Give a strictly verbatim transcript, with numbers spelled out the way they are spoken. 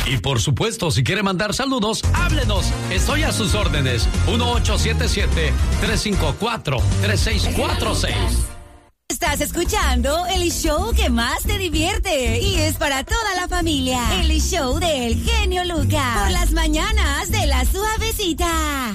Y por supuesto, si quiere mandar saludos, háblenos. Estoy a sus órdenes. uno ocho siete siete, tres cinco cuatro, tres seis cuatro seis. Estás escuchando el show que más te divierte y es para toda la familia. El show del genio Lucas. Por las mañanas de La Suavecita.